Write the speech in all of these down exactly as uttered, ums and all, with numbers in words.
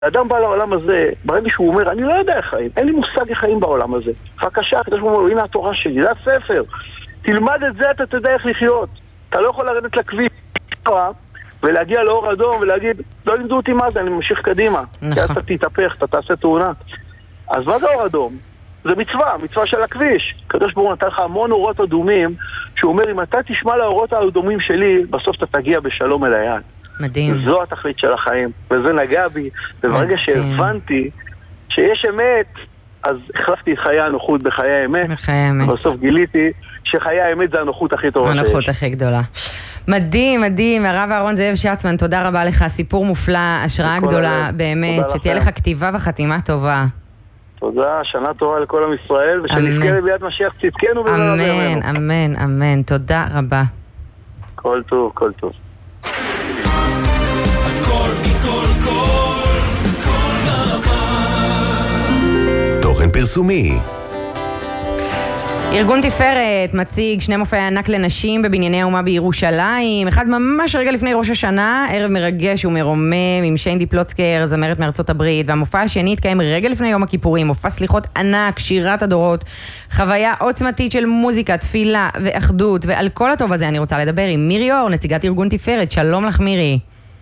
האדם בא לעולם הזה, ברגע שהוא אומר, אני לא יודע איך חיים, אין לי מושג איך חיים בעולם הזה. בבקשה, הקדוש ברוך הוא אומר, הנה התורה שלי, זה הספר. תלמד את זה, אתה תדע איך לחיות. אתה לא יכול לרדת לכביש ולהגיע לאור אדום ולהגיד, לא לימדו אותי מה זה, אני ממשיך קדימה. כי אתה תתהפך, אתה תעשה תאונה. אז מה זה אור אדום? זה מצווה, מצווה של הכביש. הקדוש ברוך הוא נתן לך המון אורות אדומים, שהוא אומר, אם אתה תשמע לאורות האדומים שלי, בסוף אתה תגיע בשלום אל היעד. מדהים. זו התכלית של החיים, וזה נגע בי, וברגע שהבנתי שיש אמת, אז החלפתי את חיי הנוחות בחיי האמת, בחיי האמת. ובסוף גיליתי שחיי האמת זה הנוחות הכי טובה שיש. הנוחות הכי גדולה. מדהים, מדהים, הרב אהרון זאב שצמן, תודה רבה לך, סיפור מופלא, השראה גדולה, באמת, שתהיה לך כתיבה וחתימה טובה. תודה, שנה טובה לכל עם ישראל, ושנזכה לביאת משיח צדקנו במהרה בימינו. אמן, אמן, אמן, תודה רבה. כל טוב, כל טוב. תוכן פרסומי. ארגון תפארת מציג שני מופעי ענק לנשים בבנייני האומה בירושלים, אחד ממש רגע לפני ראש השנה, ערב מרגש ומרומם עם שיינדי פלוצקר, זמרת מארצות הברית, והמופע השני התקיים רגע לפני יום הכיפורים, מופע סליחות ענק, שירת הדורות, חוויה עוצמתית של מוזיקה, תפילה ואחדות, ועל כל הטוב הזה אני רוצה לדבר עם מירי אור, נציגת ארגון תפארת. שלום לך מירי.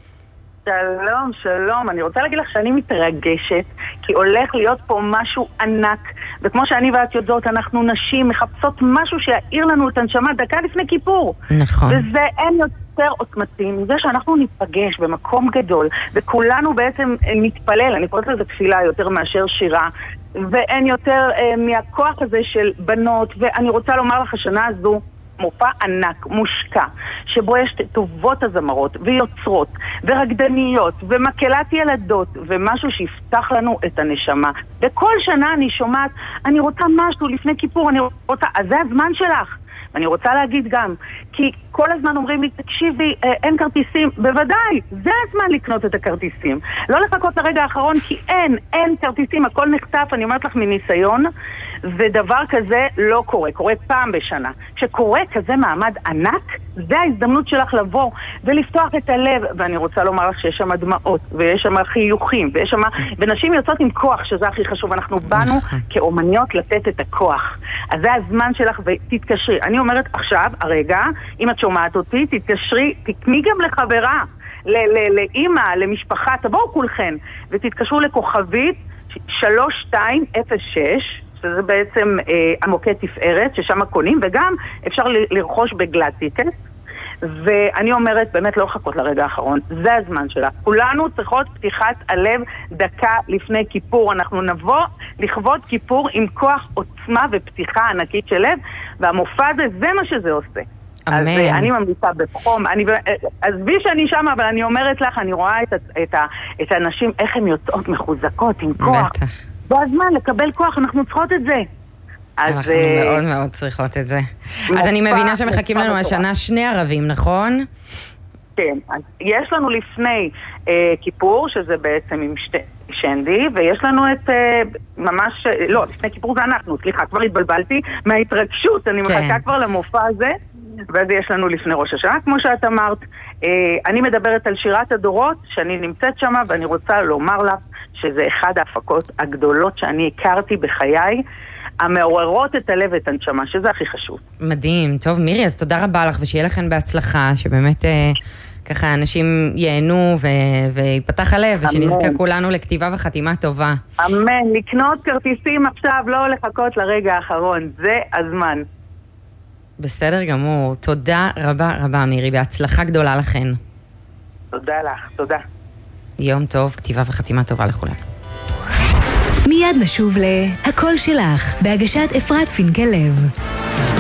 שלום, שלום. אני רוצה להגיד לך שאני מתרגשת, כי הולך להיות פה משהו ענק, וכמו שאני ואת יודעות, אנחנו נשים מחפשות משהו שיעיר לנו את הנשמה דקה לפני כיפור. נכון. וזה אין יותר עוצמתי מזה שאנחנו ניפגש במקום גדול, וכולנו בעצם נתפלל, אני קוראת לזה תפילה יותר מאשר שירה, ואין יותר אה, מהכוח הזה של בנות, ואני רוצה לומר לך, השנה הזו, מופע ענק, מושקע, שבו יש טובות הזמרות ויוצרות ורקדניות ומקהלת ילדות ומשהו שיפתח לנו את הנשמה. וכל שנה אני שומעת, אני רוצה משהו לפני כיפור, אני רוצה, אז זה הזמן שלך. ואני רוצה להגיד גם, כי כל הזמן אומרים לי, תקשיבי, אין כרטיסים. בוודאי, זה הזמן לקנות את הכרטיסים. לא לחכות לרגע האחרון, כי אין, אין כרטיסים, הכל נחשף, אני אומרת לך מניסיון, ודבר כזה לא קורה, קורה פעם בשנה. כשקורה כזה מעמד ענק, זה ההזדמנות שלך לבוא ולפתוח את הלב, ואני רוצה לומר לך שיש שם דמעות, ויש שם חיוכים, ויש שם, ונשים יוצאות עם כוח, שזה הכי חשוב. אנחנו באנו כאומניות לתת את הכוח. אז זה הזמן שלך ותתקשרי. אני אומרת עכשיו, הרגע, אם את שומעת אותי, תתקשרי, תקני גם לחברה, לאמא, למשפחה, תבואו כולכן, ותתקשרו לכוכבית שלוש שתיים אפס שש, שזה בעצם אה, המוקד תפארת, ששם קונים, וגם אפשר ל- לרכוש בגלטיקט. ואני אומרת, באמת לא לחכות לרגע האחרון, זה הזמן שלה. כולנו צריכות פתיחת הלב דקה לפני כיפור. אנחנו נבוא לכבוד כיפור עם כוח עוצמה ופתיחה ענקית של לב, והמופע הזה, זה מה שזה עושה. אמן. אז אני ממליצה בחום, אני, עזבי שאני שם, אבל אני אומרת לך, אני רואה את, את, את האנשים, איך הן יוצאות מחוזקות עם כוח. בטח. בזמן לקבל כוח, אנחנו צריכות את זה. אנחנו מאוד מאוד צריכות את זה. אז אני מבינה שמחכים לנו השנה שני ערבים, נכון? כן, יש לנו לפני אה, כיפור, שזה בעצם עם שתי שנדי, ויש לנו את אה, ממש, לא, לפני כיפור זה אנחנו, סליחה, כבר התבלבלתי מההתרגשות, אני כן. מחכה כבר למופע הזה, ואז יש לנו לפני ראש השנה, כמו שאת אמרת. אה, אני מדברת על שירת הדורות, שאני נמצאת שם, ואני רוצה לומר לך שזה אחד ההפקות הגדולות שאני הכרתי בחיי, המעוררות את הלב ואת הנשמה, שזה הכי חשוב. מדהים. טוב, מירי, אז תודה רבה לך, ושיהיה לכן בהצלחה, שבאמת אה, ככה אנשים ייהנו ו- ויפתח הלב, ושנזכה כולנו לכתיבה וחתימה טובה. אמן. לקנות כרטיסים עכשיו, לא לחכות לרגע האחרון. זה הזמן. בסדר גמור. תודה רבה רבה, מירי. בהצלחה גדולה לכן. תודה לך. תודה. יום טוב, כתיבה וחתימה טובה לכולנו. מיד נשוב ל-הקול שלך, בהגשת אפרת פינקל לב.